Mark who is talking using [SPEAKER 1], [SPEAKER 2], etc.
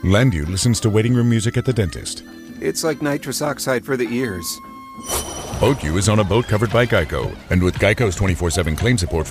[SPEAKER 1] Landu listens to waiting room music at the dentist.
[SPEAKER 2] It's like nitrous oxide for the ears.
[SPEAKER 1] BoatU is on a boat covered by Geico. And with Geico's 24/7 claim support